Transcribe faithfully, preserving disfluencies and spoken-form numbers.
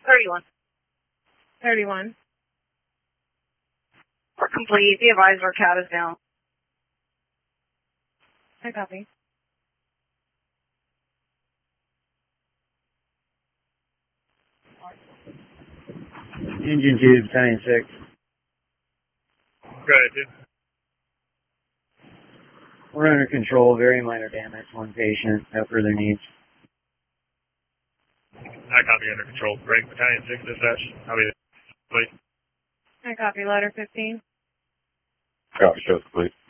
thirty-one. thirty-one. We're complete. The advisor cat is down. I copy. Engine two, Battalion six. Go ahead, dude. We're under control, very minor damage, one patient, no further needs. I copy, under control. Break, Battalion six, dispatch. I'll be there. Please. I copy. Letter fifteen. Copy, show us, please.